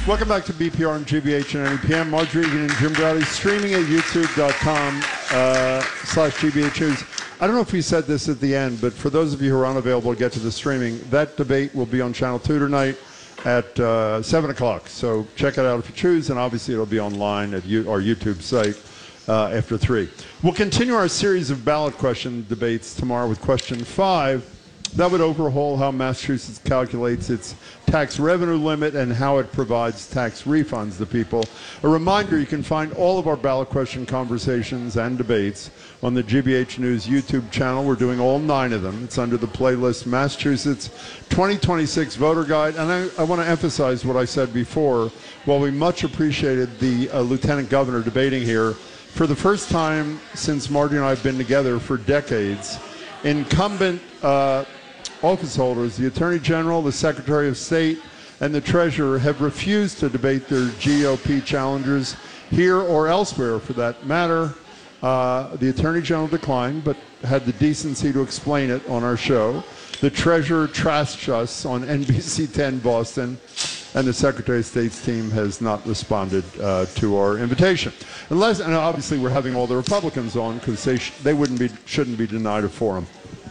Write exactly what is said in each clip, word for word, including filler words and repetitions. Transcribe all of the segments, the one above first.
Welcome back to B P R and G B H and N E P M. Margery Egan and Jim Braude streaming at youtube.com uh, slash GBH News. I don't know if we said this at the end, but for those of you who are unavailable to get to the streaming, that debate will be on Channel two tonight at uh, seven o'clock. So check it out if you choose, and obviously it'll be online at you, our YouTube site uh, after three. We'll continue our series of ballot question debates tomorrow with question five. That would overhaul how Massachusetts calculates its tax revenue limit and how it provides tax refunds to people. A reminder, you can find all of our ballot question conversations and debates on the G B H News YouTube channel. We're doing all nine of them. It's under the playlist Massachusetts twenty twenty-six Voter Guide. And I, I want to emphasize what I said before. While we much appreciated the uh, Lieutenant Governor debating here, for the first time since Marty and I have been together for decades, incumbent uh, office holders, the Attorney General, the Secretary of State, and the Treasurer have refused to debate their G O P challengers here or elsewhere for that matter. Uh, the Attorney General declined, but had the decency to explain it on our show. The Treasurer trashed us on N B C ten Boston, and the Secretary of State's team has not responded uh, to our invitation. Unless, and obviously we're having all the Republicans on because they, sh they wouldn't be, shouldn't be denied a forum.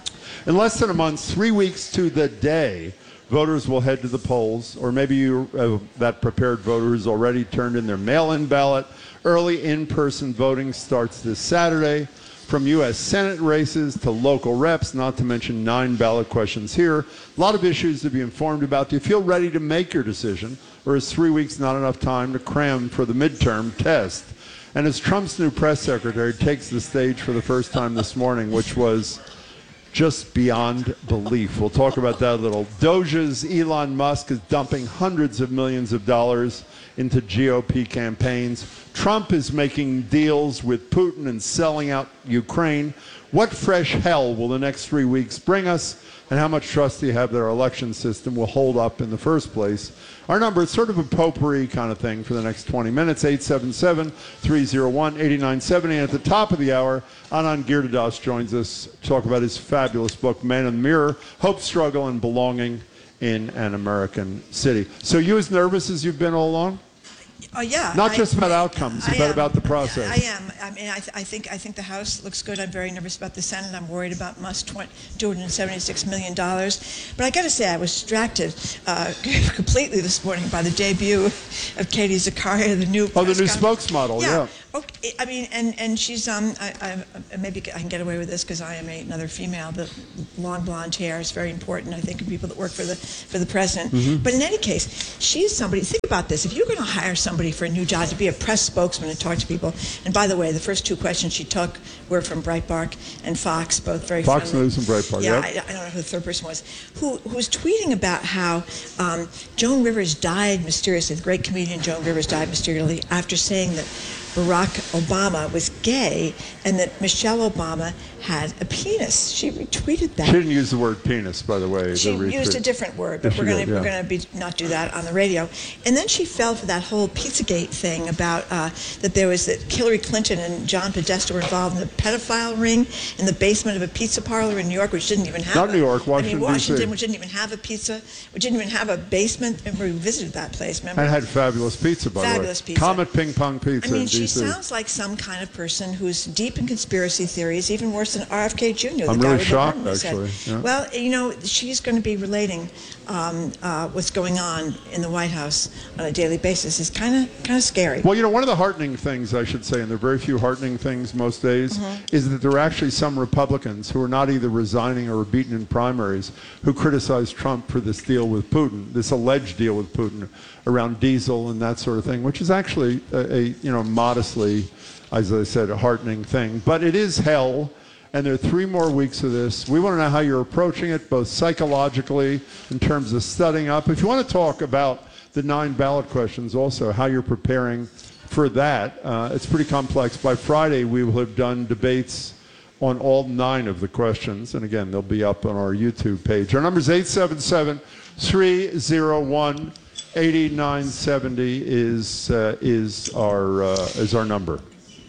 In less than a month, three weeks to the day, voters will head to the polls, or maybe you, uh, that prepared voter has already turned in their mail-in ballot. Early in-person voting starts this Saturday. From U S Senate races to local reps, not to mention nine ballot questions here. A lot of issues to be informed about. Do you feel ready to make your decision, or is three weeks not enough time to cram for the midterm test? And as Trump's new press secretary takes the stage for the first time this morning, which was just beyond belief. We'll talk about that a little. Doja's Elon Musk is dumping hundreds of millions of dollars into G O P campaigns. Trump is making deals with Putin and selling out Ukraine. What fresh hell will the next three weeks bring us? And how much trust do you have that our election system will hold up in the first place? Our number is sort of a potpourri kind of thing for the next twenty minutes, eight seven seven, three oh one, eight nine seven zero. And at the top of the hour, Anand Giridharadas joins us to talk about his fabulous book, Man in the Mirror, Hope, Struggle, and Belonging in an American City. So you as nervous as you've been all along? Oh yeah. Not I, just about outcomes, I but am. about the process. I am. I mean, I, th I think I think the House looks good. I'm very nervous about the Senate. I'm worried about Musk, two hundred seventy-six million dollars. But I got to say, I was distracted uh, completely this morning by the debut of Katie Zakaria, the new oh, the new spokesmodel. Yeah. yeah. Okay, I mean, and and she's um, I, I maybe I can get away with this because I am a, another female. The long blonde hair is very important, I think, in people that work for the for the president. Mm-hmm. But in any case, she's somebody. Think about this: if you're going to hire somebody for a new job to be a press spokesman and talk to people, and by the way, the first two questions she took were from Breitbart and Fox, both very Fox friendly. News and Breitbart. Yeah, yep. I, I don't know who the third person was. Who who was tweeting about how um, Joan Rivers died mysteriously. The great comedian Joan Rivers died mysteriously after saying that Barack Obama was gay and that Michelle Obama had a penis. She retweeted that. She didn't use the word penis, by the way. She the used a different word, but we're going to yeah. we're going to be not do that on the radio. And then she fell for that whole Pizzagate thing about uh, that there was that Hillary Clinton and John Podesta were involved in the pedophile ring in the basement of a pizza parlor in New York, which didn't even have not a, New York, Washington, I mean, Washington, D C which didn't even have a pizza, which didn't even have a basement. And we visited that place. Remember? And had fabulous pizza, by fabulous the way. Pizza. Comet Ping Pong Pizza. I mean, in she D C sounds like some kind of person who's deep in conspiracy theories, even worse than R F K Junior The I'm guy really with shocked, the actually. Yeah. Well, you know, she's going to be relating um, uh, what's going on in the White House on a daily basis. It's kind of kind of scary. Well, you know, one of the heartening things, I should say, and there are very few heartening things most days, mm-hmm. is that there are actually some Republicans who are not either resigning or beaten in primaries who criticize Trump for this deal with Putin, this alleged deal with Putin around diesel and that sort of thing, which is actually a, a you know, modestly, as I said, a heartening thing. But it is hell. And there are three more weeks of this. We want to know how you're approaching it, both psychologically, in terms of studying up. If you want to talk about the nine ballot questions also, how you're preparing for that, uh, it's pretty complex. By Friday, we will have done debates on all nine of the questions. And again, they'll be up on our YouTube page. Our number is eight seven seven, three oh one, eight nine seven oh is, uh, is, our, uh, is our number.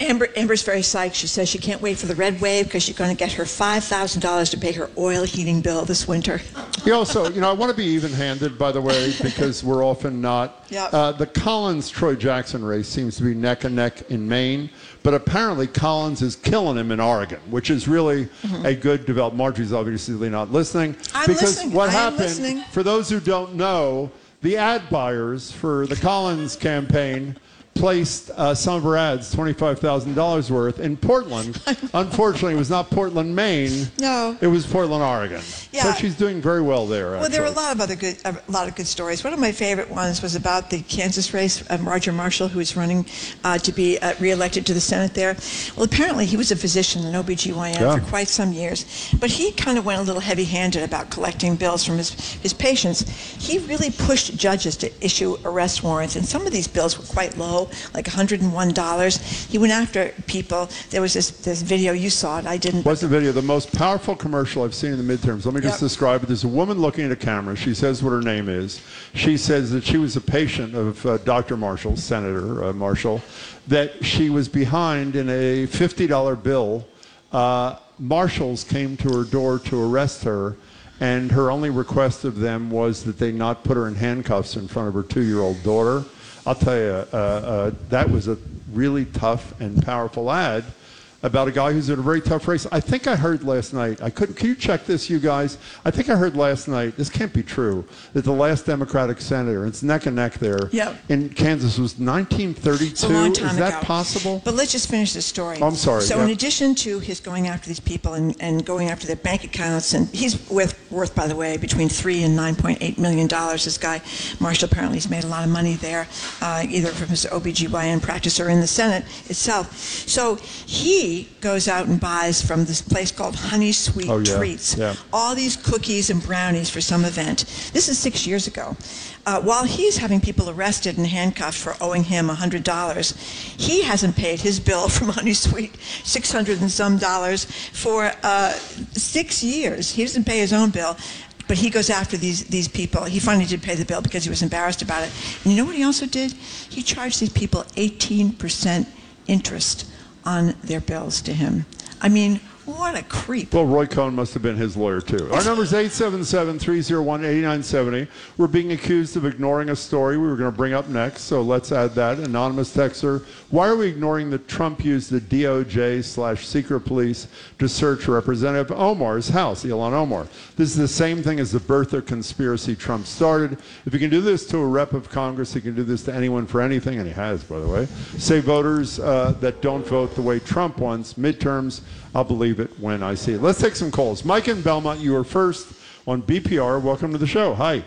Amber, Amber's very psyched. She says she can't wait for the red wave because she's going to get her five thousand dollars to pay her oil heating bill this winter. He also, you know, I want to be even-handed, by the way, because we're often not. Yep. Uh, the Collins-Troy Jackson race seems to be neck and neck in Maine, but apparently Collins is killing him in Oregon, which is really mm-hmm. a good development. Marjorie's obviously not listening. I'm because listening. what I happened, am listening. For those who don't know, the ad buyers for the Collins campaign placed uh, some of her ads, twenty-five thousand dollars worth, in Portland. Unfortunately, it was not Portland, Maine. No. It was Portland, Oregon. Yeah. So she's doing very well there, Well, actually. there were a lot of other good, a lot of good stories. One of my favorite ones was about the Kansas race of Roger Marshall, who was running uh, to be uh, reelected to the Senate there. Well, apparently he was a physician, an O B G Y N, yeah. for quite some years. But he kind of went a little heavy-handed about collecting bills from his, his patients. He really pushed judges to issue arrest warrants, and some of these bills were quite low, like one hundred one dollars. He went after people. There was this, this video, you saw it, I didn't. What's the video? The most powerful commercial I've seen in the midterms. Let me just Yep. describe it. There's a woman looking at a camera. She says what her name is. She says that she was a patient of uh, Doctor Marshall, Senator uh, Marshall, that she was behind in a fifty dollar bill. Uh, Marshals came to her door to arrest her, and her only request of them was that they not put her in handcuffs in front of her two-year-old daughter. I'll tell you, uh, uh, that was a really tough and powerful ad about a guy who's in a very tough race. I think I heard last night, I couldn't, can you check this, you guys? I think I heard last night, this can't be true, that the last Democratic senator, it's neck and neck there, Yep. in Kansas was nineteen thirty-two. It's a long time Is that ago. possible? But let's just finish the story. Oh, I'm sorry, So yeah. in addition to his going after these people and, and going after their bank accounts, and he's worth, worth, by the way, between three and nine point eight million dollars. This guy, Marshall, apparently has made a lot of money there, uh, either from his O B G Y N practice or in the Senate itself. So he goes out and buys from this place called Honey Sweet Oh, yeah, Treats yeah. all these cookies and brownies for some event. This is six years ago. Uh, while he's having people arrested and handcuffed for owing him one hundred dollars, he hasn't paid his bill from Honey Sweet, six hundred and some dollars, for uh, six years. He doesn't pay his own bill, but he goes after these, these people. He finally did pay the bill because he was embarrassed about it. And you know what he also did? He charged these people eighteen percent interest on their bills to him. I mean, what a creep. Well, Roy Cohn must have been his lawyer, too. Our number is eight seven seven, three oh one, eight nine seven oh. We're being accused of ignoring a story we were going to bring up next, so let's add that. Anonymous texter, why are we ignoring that Trump used the D O J slash secret police to search Representative Omar's house, Ilhan Omar? This is the same thing as the birther conspiracy Trump started. If he can do this to a rep of Congress, he can do this to anyone for anything, and he has, by the way. Say voters uh, that don't vote the way Trump wants, midterms, I'll believe it when I see it. Let's take some calls. Mike in Belmont, you are first on B P R. Welcome to the show. Hi.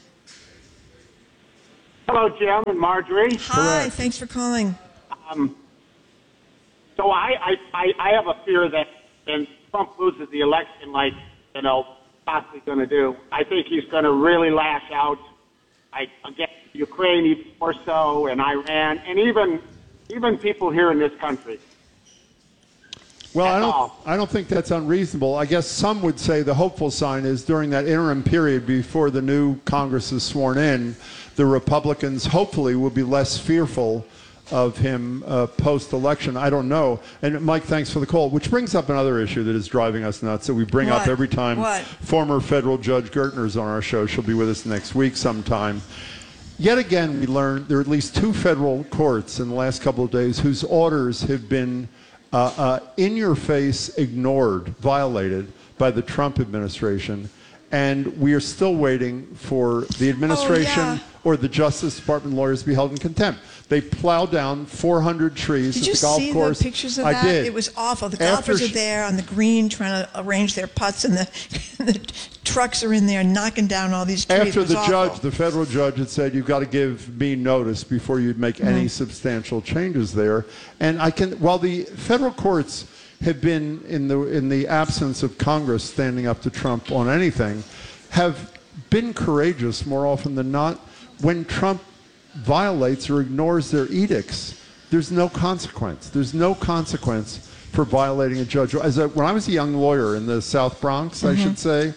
Hello, Jim and Marjorie. Hi, Correct. thanks for calling. Um, so I, I, I, I have a fear that when Trump loses the election, like, you know, possibly going to do, I think he's going to really lash out I, against Ukraine even more so, and Iran, and even even people here in this country. Well, I That's don't, all. I don't think that's unreasonable. I guess some would say the hopeful sign is during that interim period before the new Congress is sworn in, the Republicans hopefully will be less fearful of him uh, post-election. I don't know. And Mike, thanks for the call, which brings up another issue that is driving us nuts that we bring up What? every time What? former federal Judge Gertner's on our show. She'll be with us next week sometime. Yet again, we learned there are at least two federal courts in the last couple of days whose orders have been uh, uh, in your face ignored, violated by the Trump administration. And we are still waiting for the administration Oh, yeah. or the Justice Department lawyers to be held in contempt. They plowed down four hundred trees Did at you the golf see course. the pictures of I that? did. It was awful. The After golfers are sh- there on the green trying to arrange their putts, and the, the trucks are in there knocking down all these trees. It After was the awful. judge, the federal judge had said, you've got to give me notice before you'd make Mm-hmm. any substantial changes there. And I can, while the federal courts have been, in the in the absence of Congress standing up to Trump on anything, have been courageous more often than not. When Trump violates or ignores their edicts, there's no consequence. There's no consequence for violating a judge. As a, when I was a young lawyer in the South Bronx, I should say,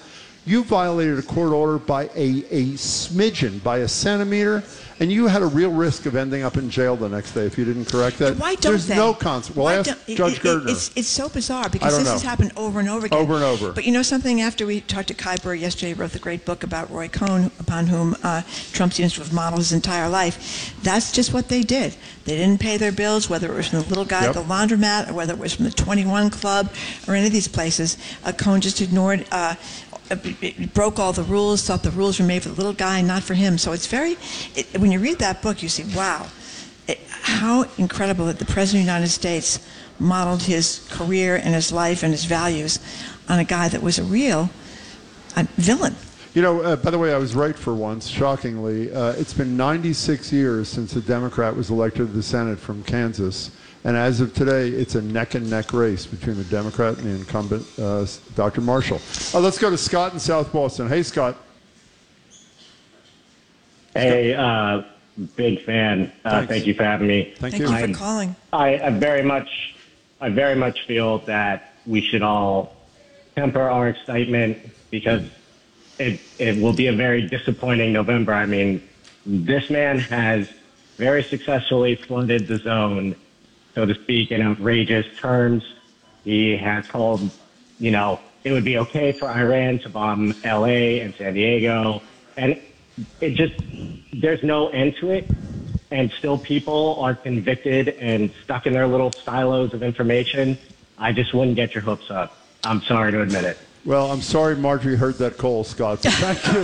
You violated a court order by a, a smidgen, by a centimeter, and you had a real risk of ending up in jail the next day if you didn't correct that. Why don't There's they? no consequence. Well, Why ask don't- Judge it- it- Gardner. It's, it's so bizarre I because don't this know. has happened over and over again. Over and over. But you know something? After we talked to Kai Burr yesterday, he wrote the great book about Roy Cohn, upon whom uh, Trump seems to have modeled his entire life. That's just what they did. They didn't pay their bills, whether it was from the little guy Yep. at the laundromat or whether it was from the twenty-one Club or any of these places. Uh, Cohn just ignored, uh, uh, broke all the rules, thought the rules were made for the little guy, not for him. So it's very, it, when you read that book, you see, wow, it, how incredible that the President of the United States modeled his career and his life and his values on a guy that was a real uh, villain. You know, uh, by the way, I was right for once, shockingly. Uh, it's been ninety-six years since a Democrat was elected to the Senate from Kansas. And as of today, it's a neck-and-neck race between the Democrat and the incumbent, uh, Doctor Marshall. Uh, let's go to Scott in South Boston. Hey, Scott. Hey, uh, big fan. Uh, Thanks. thank you for having me. Thank, Thank you. you I'm- for calling. I, I very much, I very much feel that we should all temper our excitement because it it will be a very disappointing November. I mean, this man has very successfully flooded the zone, so to speak, in outrageous terms. He has called, you know, it would be okay for Iran to bomb L A and San Diego, and it just, there's no end to it. And still people are convicted and stuck in their little silos of information. I just wouldn't get your hopes up. I'm sorry to admit it. Well, I'm sorry Marjorie heard that call, Scott. So thank you.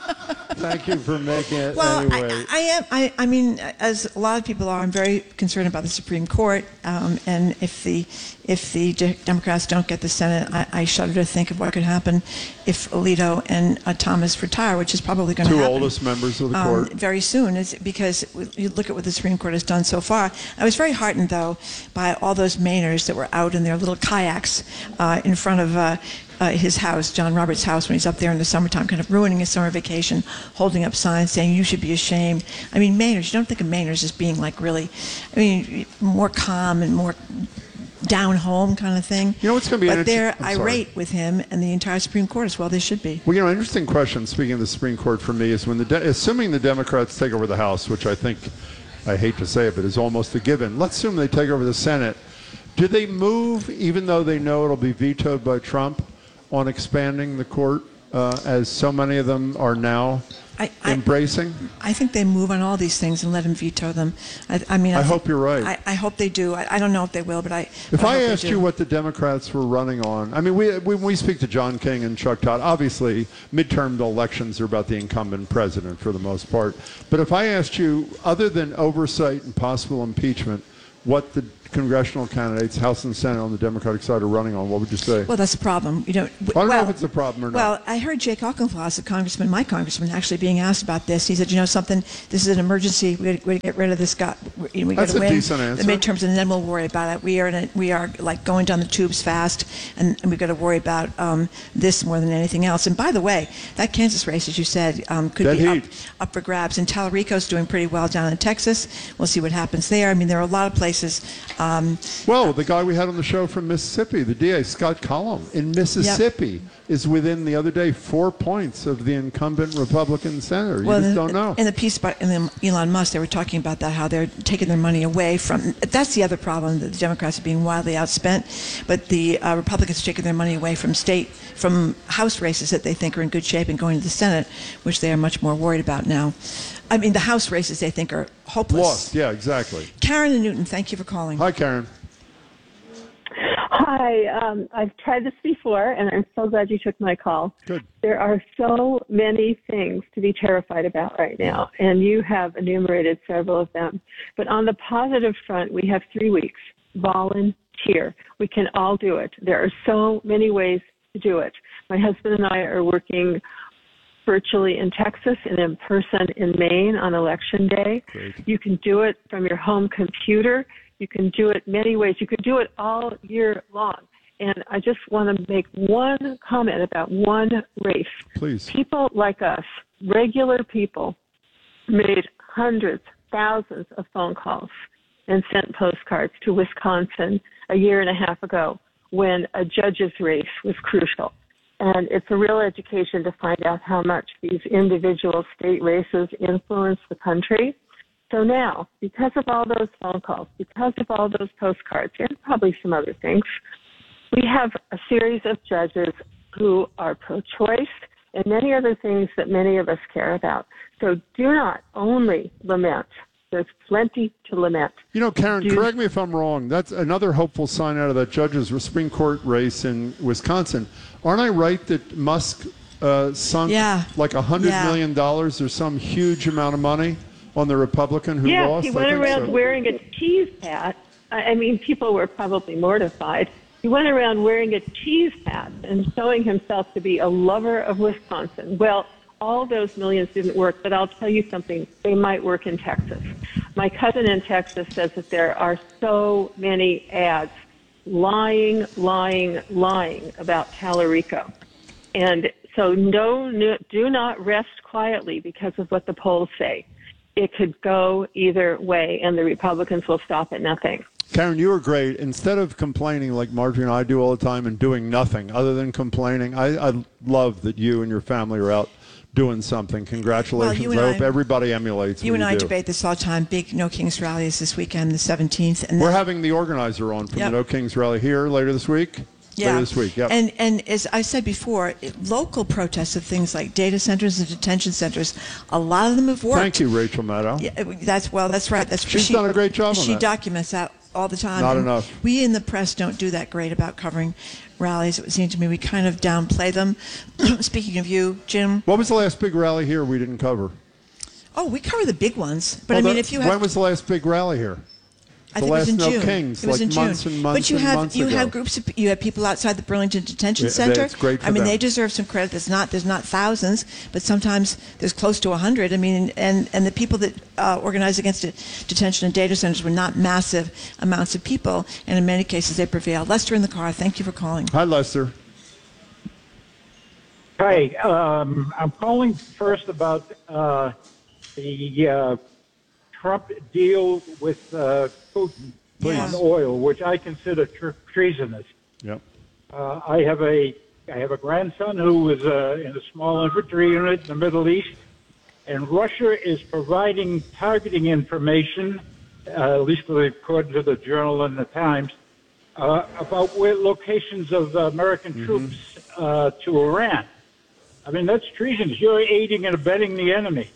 Thank you for making it Well, anyway. I, I am. I, I mean, as a lot of people are, I'm very concerned about the Supreme Court. Um, and if the if the de- Democrats don't get the Senate, I, I shudder to think of what could happen if Alito and uh, Thomas retire, which is probably going to Two happen. oldest members of the um, court. very soon. Is because you look at what the Supreme Court has done so far. I was very heartened, though, by all those Mainers that were out in their little kayaks uh, in front of. Uh, Uh, his house, John Roberts' house, when he's up there in the summertime, kind of ruining his summer vacation, holding up signs saying, you should be ashamed. I mean, Mainers, you don't think of Mainers as being like really, I mean, more calm and more down home kind of thing. You know what's going to be But an they're inter- I'm sorry. irate with him and the entire Supreme Court as well. They should be. Well, you know, an interesting question, speaking of the Supreme Court for me, is when the, de- assuming the Democrats take over the House, which I think, I hate to say it, but is almost a given. Let's assume they take over the Senate. Do they move, even though they know it'll be vetoed by Trump, on expanding the court, uh, as so many of them are now I, I, embracing? I think they move on all these things and let him veto them. I, I mean, I, I think- hope you're right. I, I hope they do. I, I don't know if they will, but I. If I hope they asked do. you what the Democrats were running on, I mean, we, when we speak to John King and Chuck Todd, obviously midterm elections are about the incumbent president for the most part. But if I asked you, other than oversight and possible impeachment, what the congressional candidates, House and Senate on the Democratic side are running on, what would you say? Well, that's the problem. You don't. I don't know well, if it's a problem or not. Well, I heard Jake Auchincloss, a congressman, my congressman, actually being asked about this. He said, "You know something? This is an emergency. We got to get rid of this guy. We, we got That's to a win decent answer. the midterms, and then we'll worry about it. We are in a, we are like going down the tubes fast, and, and we've got to worry about um, this more than anything else. And by the way, that Kansas race, as you said, um, could Dead be up, heat. up for grabs. And Tallarico's doing pretty well down in Texas. We'll see what happens there. I mean, there are a lot of places." Um, Well, the guy we had on the show from Mississippi, the D A, Scott Cullum, in Mississippi, is within the other day four points of the incumbent Republican senator. You just in, don't know. In the piece by in the Elon Musk, they were talking about that, how they're taking their money away from. That's the other problem, that the Democrats are being wildly outspent, but the uh, Republicans are taking their money away from state, from House races that they think are in good shape and going to the Senate, which they are much more worried about now. I mean, the House races they think are hopeless. Lost, yeah, exactly. Karen and Newton, thank you for calling. Hi, Karen. Hi, um, I've tried this before, and I'm so glad you took my call. Good. There are so many things to be terrified about right now, and you have enumerated several of them. But on the positive front, we have three weeks. Volunteer. We can all do it. There are so many ways to do it. My husband and I are working virtually in Texas and in person in Maine on Election Day. Great. You can do it from your home computer. You can do it many ways. You could do it all year long. And I just want to make one comment about one race. Please. People like us, regular people, made hundreds, thousands of phone calls and sent postcards to Wisconsin a year and a half ago when a judge's race was crucial. And it's a real education to find out how much these individual state races influence the country. So now, because of all those phone calls, because of all those postcards, and probably some other things, we have a series of judges who are pro-choice and many other things that many of us care about. So do not only lament. There's plenty to lament. You know, Karen, Do- correct me if I'm wrong. That's another hopeful sign out of that judge's Supreme Court race in Wisconsin. Aren't I right that Musk uh, sunk Yeah. like one hundred Yeah. million dollars or some huge amount of money on the Republican who Yes, lost? he I went think around so. wearing a cheese hat. I I mean, people were probably mortified. He went around wearing a cheese hat and showing himself to be a lover of Wisconsin. Well, all those millions didn't work, but I'll tell you something. They might work in Texas. My cousin in Texas says that there are so many ads lying, lying, lying about Tallarico. And so no, no, do not rest quietly because of what the polls say. It could go either way, and the Republicans will stop at nothing. Karen, you were great. Instead of complaining like Marjorie and I do all the time and doing nothing other than complaining, I, I love that you and your family are out doing something. Congratulations. Well, you and I hope I- everybody emulates You what and you I do. debate this all the time. Big No Kings rally is this weekend, the seventeenth. And We're then- having the organizer on from Yep. the No Kings rally here later this week. Yeah. Later this week, yep. And and as I said before, it- local protests of things like data centers and detention centers, a lot of them have worked. Thank you, Rachel Maddow. Yeah, that's well, that's right. That's She's she, done a great job on She that. documents that all the time. Not and enough. We in the press don't do that great about covering rallies. It would seem to me we kind of downplay them. Speaking of you, Jim. What was the last big rally here we didn't cover? Oh, we cover the big ones, but Well, I mean, the- if you when have, was the last big rally here? I the think it was last in No June. Kings, it was like in June. months and months but you and have months you ago. have groups of you have people outside the Burlington Detention Yeah, Center. it's great for I mean, them. they deserve some credit. There's not there's not thousands, but sometimes there's close to a hundred. I mean, and and the people that uh, organize against it, detention and data centers were not massive amounts of people, and in many cases they prevailed. Lester in the car. Thank you for calling. Hi, Lester. Hi, um, I'm calling first about uh, the uh, Trump deal with uh, Putin Please. on oil, which I consider tre- treasonous. Yep. Uh, I have a I have a grandson who was uh, in a small infantry unit in the Middle East, and Russia is providing targeting information, uh, at least according to the Journal and the Times, uh, about where locations of American Mm-hmm. troops uh, to Iran. I mean, that's treasonous. You're aiding and abetting the enemy.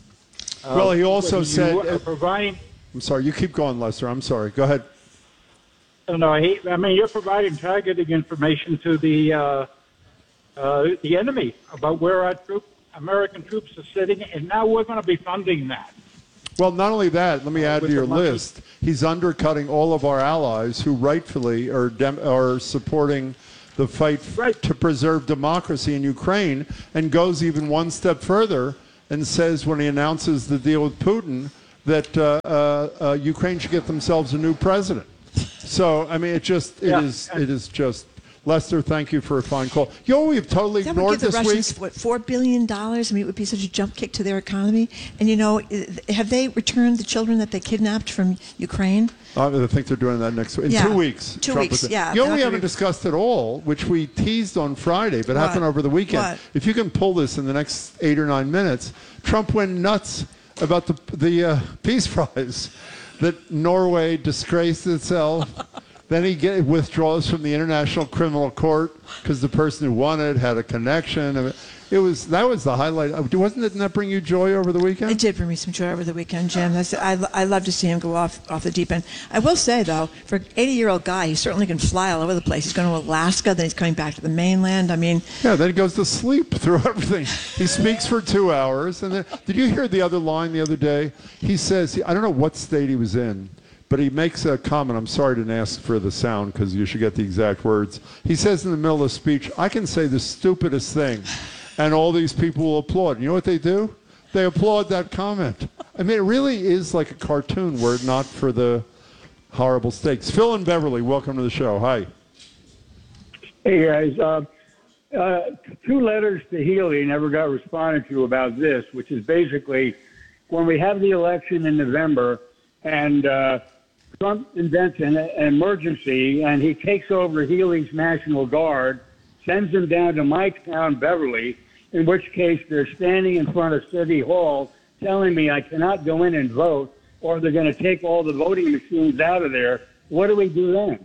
Uh, Well, he also you said- are providing. I'm sorry. You keep going, Lester. I'm sorry. Go ahead. No, no, he, I mean, you're providing targeting information to the uh, uh, the enemy about where our troop, American troops are sitting, and now we're going to be funding that. Well, not only that, let me add to with your the money- list. He's undercutting all of our allies who rightfully are dem- are supporting the fight f- Right. to preserve democracy in Ukraine, and goes even one step further and says when he announces the deal with Putin that uh, uh, uh, Ukraine should get themselves a new president. So, I mean, it just it Yeah. is it is just. Lester, thank you for a fine call. You know, we've totally That would ignored give the this Russians week. what four billion dollars. I mean, it would be such a jump kick to their economy. And you know, i- have they returned the children that they kidnapped from Ukraine? I think they're doing that next week. In Yeah. two weeks. Two Trump weeks, was- yeah. You know, They're we not haven't gonna be- discussed at all, which we teased on Friday, but What? happened over the weekend. What? If you can pull this in the next eight or nine minutes, Trump went nuts about the the uh, peace prize, that Norway disgraced itself. Then he get, withdraws from the International Criminal Court because the person who won it had a connection. I mean, it was that was the highlight. Wasn't it? Didn't that bring you joy over the weekend? It did bring me some joy over the weekend, Jim. That's, I, I love to see him go off off the deep end. I will say, though, for an eighty-year-old guy, he certainly can fly all over the place. He's going to Alaska, then he's coming back to the mainland. I mean, Yeah, then he goes to sleep through everything. He speaks for two hours, and then did you hear the other line the other day? He says, I don't know what state he was in, but he makes a comment. I'm sorry I didn't ask for the sound because you should get the exact words. He says in the middle of the speech, I can say the stupidest thing, and all these people will applaud. You know what they do? They applaud that comment. I mean, it really is like a cartoon were it not for the horrible stakes. Phil and Beverly, welcome to the show. Hi. Hey guys, uh, uh, two letters to Healy never got responded to about this, which is basically when we have the election in November and uh, Trump invents an, an emergency and he takes over Healy's National Guard sends them down to my town, Beverly, in which case they're standing in front of City Hall telling me I cannot go in and vote, or they're going to take all the voting machines out of there. What do we do then?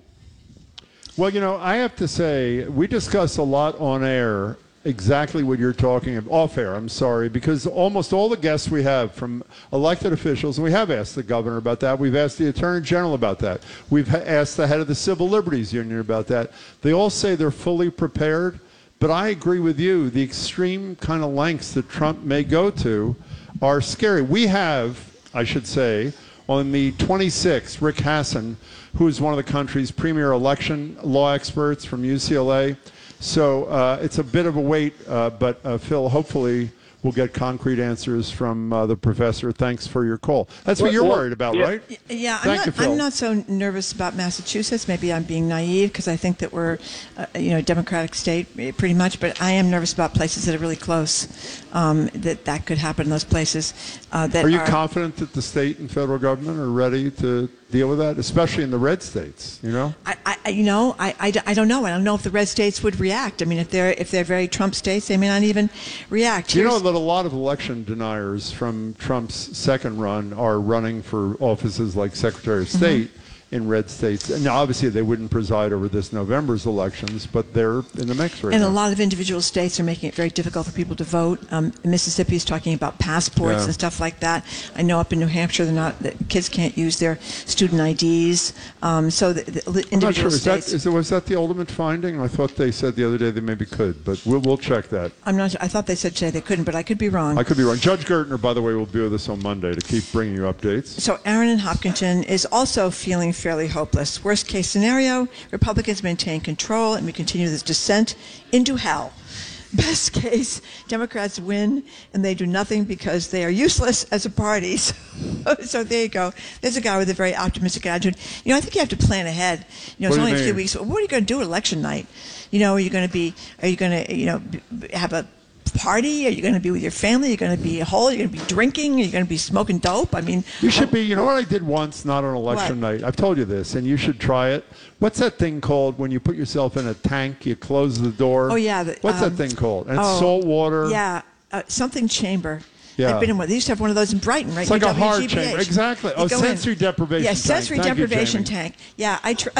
Well, you know, I have to say, we discuss a lot on air exactly what you're talking about, off air, I'm sorry, because almost all the guests we have from elected officials, and we have asked the governor about that, we've asked the attorney general about that, we've asked the head of the Civil Liberties Union about that, they all say they're fully prepared, but I agree with you, the extreme kind of lengths that Trump may go to are scary. We have, I should say, on the twenty-sixth, Rick Hasson, who is one of the country's premier election law experts from U C L A. So uh, it's a bit of a wait, uh, but uh, Phil, hopefully we'll get concrete answers from uh, the professor. Thanks for your call. That's what Well, you're well, worried about, yeah. right? Yeah, I'm Thank not, you, Phil. I'm not so nervous about Massachusetts. Maybe I'm being naive because I think that we're, uh, you know, a democratic state eh, pretty much. But I am nervous about places that are really close. Um, that that could happen in those places. Uh, that Are you are, confident that the state and federal government are ready to deal with that, especially in the red states? You know, I, I, you know, I, I, I don't know. I don't know if the red states would react. I mean, if they're if they're very Trump states, they may not even react. you know Here's- that a lot of election deniers from Trump's second run are running for offices like Secretary of State in red states. And obviously they wouldn't preside over this November's elections, but they're in the mix right And now. a lot of individual states are making it very difficult for people to vote. Um, Mississippi is talking about passports Yeah. and stuff like that. I know up in New Hampshire, they're not. The kids can't use their student I Ds. Um, so the, the I'm not individual sure. Is that, states. is, was that the ultimate finding? I thought they said the other day they maybe could, but we'll, we'll check that. I'm not. I thought they said today they couldn't, but I could be wrong. I could be wrong. Judge Gertner, by the way, will be with us on Monday to keep bringing you updates. So Aaron in Hopkinton is also feeling fairly hopeless. Worst case scenario, Republicans maintain control and we continue this descent into hell. Best case, Democrats win and they do nothing because they are useless as a party. So, so there you go. There's a guy with a very optimistic attitude. You know, I think you have to plan ahead. You know, it's What do you only a few mean? weeks. What are you going to do election night? You know, are you going to be, are you going to, you know, b- b- have a party? Are you going to be with your family? Are you going to be whole? Are you going to be drinking? Are you going to be smoking dope? I mean, You should be, you know what I did once, not on election What? night? I've told you this, and you should try it. What's that thing called when you put yourself in a tank, you close the door? Oh, yeah, the- What's um, that thing called? And it's oh, salt water. Yeah, uh, something chamber. Yeah. I've been in one. They used to have one of those in Brighton, right? It's like a hard U W G B H. chamber. Exactly. You Oh, go in. sensory deprivation Yeah, tank. sensory Thank you, deprivation Jamie. tank. Yeah, I try.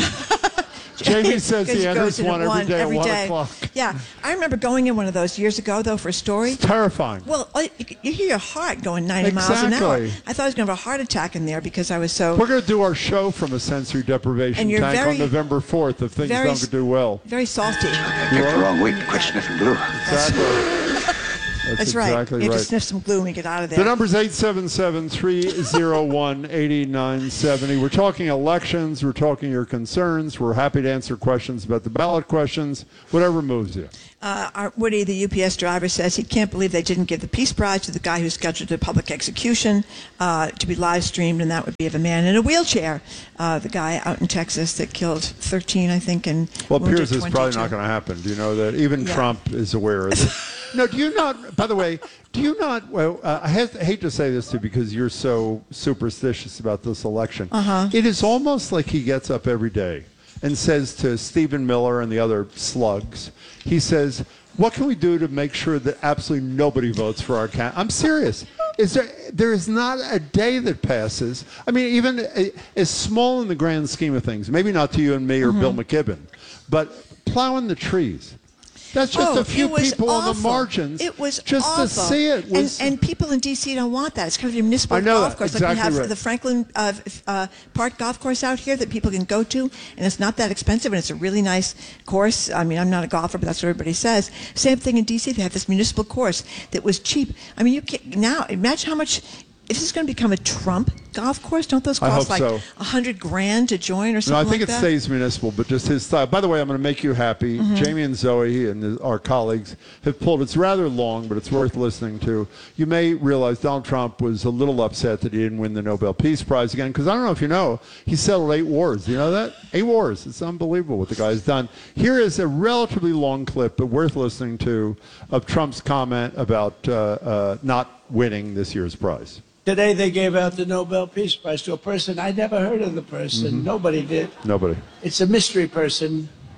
Jamie says he enters goes in one at every day at every one day. o'clock. Yeah, I remember going in one of those years ago, though, for a story. Terrifying. Well, I- you hear your heart going ninety miles an hour. Exactly. I thought I was going to have a heart attack in there because I was so We're going to do our show from a sensory deprivation And you're tank very- on November fourth if things very don't do well. very salty. You Picked are? the wrong week to quit sniffing glue. Exactly. That's, That's right. exactly you have right. to sniff some glue and get out of there. The number's eight seven seven, three oh one, eight nine seven oh. We're talking elections. We're talking your concerns. We're happy to answer questions about the ballot questions, whatever moves you. Uh, our Woody, the U P S driver, says he can't believe they didn't give the Peace Prize to the guy who scheduled a public execution uh, to be live streamed, and that would be of a man in a wheelchair. Uh, the guy out in Texas that killed thirteen, I think, and Well, it wounded appears it's probably twenty-two. not going to happen. Do you know that? Even Yeah. Trump is aware of it. No, do you not, by the way, do you not, well, uh, I have- hate to say this to you because you're so superstitious about this election. Uh-huh. It is almost like he gets up every day and says to Stephen Miller and the other slugs, he says, what can we do to make sure that absolutely nobody votes for our candidate? I'm serious. Is there, there is not a day that passes. I mean, even a, as small in the grand scheme of things, maybe not to you and me or Mm-hmm. Bill McKibben, but plowing the trees. That's just Oh, a few it was people on the awful. margins. It was just awful. to see it was. and, and people in D C don't want that. It's kind of a municipal I know golf that. course, Exactly like we have right. the Franklin uh, f- uh, Park golf course out here that people can go to, and it's not that expensive, and it's a really nice course. I mean, I'm not a golfer, but that's what everybody says. Same thing in D C. They have this municipal course that was cheap. I mean, you can now imagine how much. If this is going to become a Trump golf course, don't those I cost hope like a so. hundred grand to join or no, I something think like it that? stays municipal, but just his style. By the way, I'm going to make you happy. Mm-hmm. Jamie and Zoe and the, our colleagues have pulled. It's rather long, but it's worth listening to. You may realize Donald Trump was a little upset that he didn't win the Nobel Peace Prize again, because I don't know if you know, he settled eight wars. Do you know that? Eight wars. It's unbelievable what the guy's done. Here is a relatively long clip, but worth listening to, of Trump's comment about uh, uh, not winning this year's prize. Today they gave out the Nobel Peace Prize to a person I never heard of the person. Mm-hmm. Nobody did. Nobody. It's a mystery person.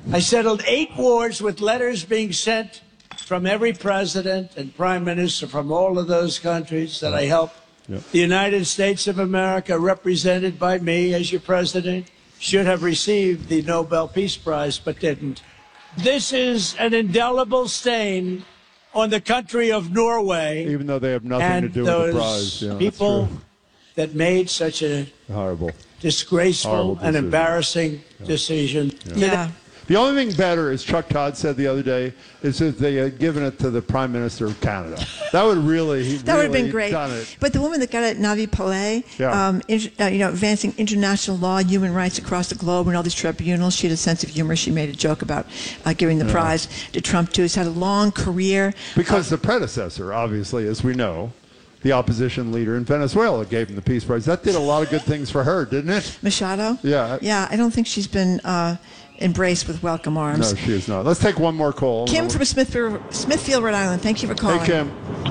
I settled eight wars with letters being sent from every president and prime minister from all of those countries that I helped. Yep. The United States of America, represented by me as your president, should have received the Nobel Peace Prize, but didn't. This is an indelible stain on the country of Norway. Even though they have nothing and to do those with the prize. Yeah, people that's true. that made such a Horrible. disgraceful Horrible and decision. embarrassing decision. Yeah. The only thing better, as Chuck Todd said the other day, is if they had given it to the Prime Minister of Canada. That would really, he That would have really been great. done it. But the woman that got it, Navi Pillay, Yeah. um, in, uh, you know, advancing international law, human rights across the globe, and all these tribunals. She had a sense of humor. She made a joke about uh, giving the Yeah. prize to Trump too. He's had a long career. Because the predecessor, obviously, as we know, the opposition leader in Venezuela gave him the Peace Prize. That did a lot of good things for her, didn't it? Machado. Yeah. Yeah, I don't think she's been uh, embraced with welcome arms. No, she is not. Let's take one more call. Kim from Smithfield, Smithfield, Rhode Island. Thank you for calling. Hey, Kim.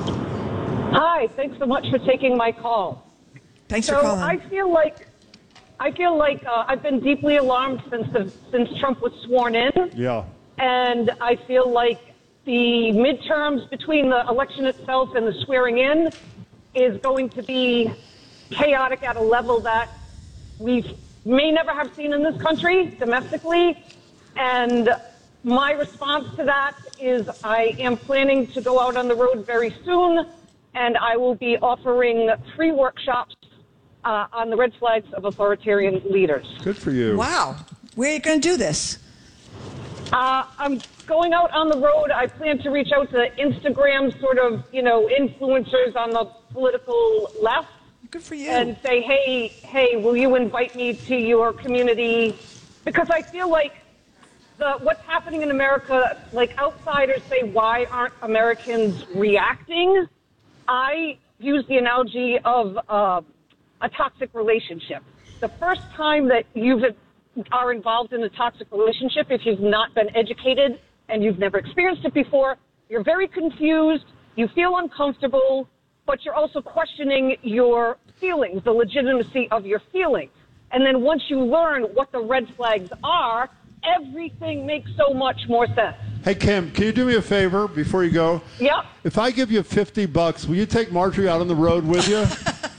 Hi, thanks so much for taking my call. Thanks so for calling. I feel like I feel like uh, I've been deeply alarmed since the, since Trump was sworn in, Yeah. and I feel like the midterms between the election itself and the swearing in is going to be chaotic at a level that we may never have seen in this country domestically. And my response to that is I am planning to go out on the road very soon, and I will be offering free workshops uh, on the red flags of authoritarian leaders. Good for you. Wow. Where are you going to do this? Uh, I'm going out on the road. I plan to reach out to Instagram sort of, you know, influencers on the political left. Good for you. And say, hey, hey, will you invite me to your community? Because I feel like the what's happening in America, like outsiders say, why aren't Americans reacting? I use the analogy of uh, a toxic relationship. The first time that you've are involved in a toxic relationship, if you've not been educated and you've never experienced it before, you're very confused, you feel uncomfortable, but you're also questioning your feelings, the legitimacy of your feelings. And then once you learn what the red flags are, everything makes so much more sense. Hey, Kim, can you do me a favor before you go? Yeah. If I give you fifty bucks, will you take Marjorie out on the road with you?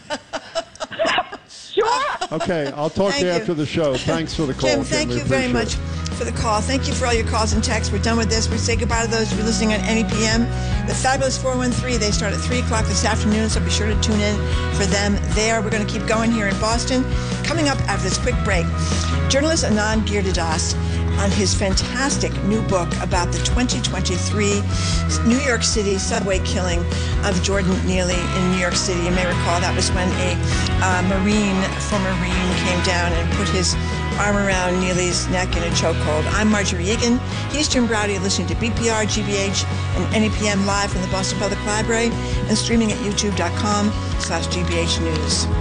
Sure. Okay, I'll talk Thank to you you. after the show. Thanks for the call, Kim, Kim. thank We you very appreciate much it. for the call. Thank you for all your calls and texts. We're done with this. We say goodbye to those who are listening on N E P M. The Fabulous four one three, they start at three o'clock this afternoon, so be sure to tune in for them there. We're going to keep going here in Boston. Coming up after this quick break, journalist Anand Giridharadas on his fantastic new book about the twenty twenty-three New York City subway killing of Jordan Neely in New York City. You may recall that was when a uh, Marine, former Marine, came down and put his arm around Neely's neck in a chokehold. I'm Marjorie Egan. He's Jim Browdy, listening to B P R, G B H, and N E P M live from the Boston Public Library and streaming at youtube dot com slash G B H News.